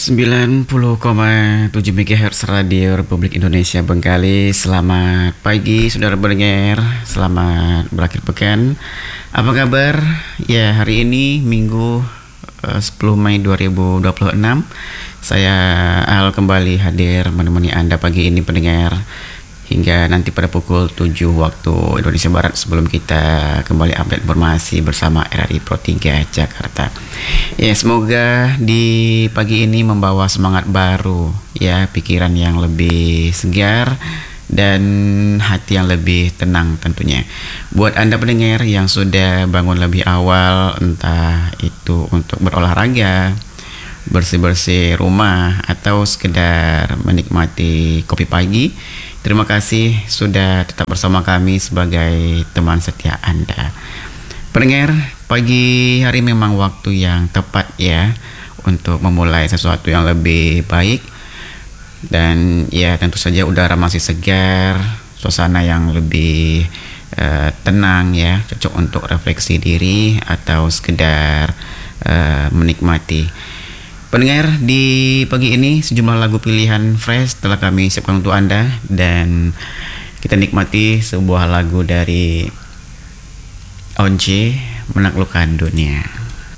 90,7 MHz Radio Republik Indonesia Bengkali. Selamat pagi saudara pendengar, selamat berakhir pekan. Apa kabar? Ya, hari ini Minggu 10 Mei 2026. Saya Al kembali hadir menemani Anda pagi ini pendengar, hingga nanti pada pukul 7 waktu Indonesia Barat, sebelum kita kembali update informasi bersama RRI Pro 3 Jakarta. Ya, semoga di pagi ini membawa semangat baru, ya, pikiran yang lebih segar dan hati yang lebih tenang tentunya. Buat Anda pendengar yang sudah bangun lebih awal, entah itu untuk berolahraga, bersih-bersih rumah, atau sekedar menikmati kopi pagi, terima kasih sudah tetap bersama kami sebagai teman setia Anda. Pendengar, pagi hari memang waktu yang tepat ya untuk memulai sesuatu yang lebih baik. Dan ya, tentu saja udara masih segar, suasana yang lebih tenang ya, cocok untuk refleksi diri atau sekedar menikmati. Pendengar, di pagi ini sejumlah lagu pilihan fresh telah kami siapkan untuk Anda, dan kita nikmati sebuah lagu dari Once, Menaklukkan Dunia.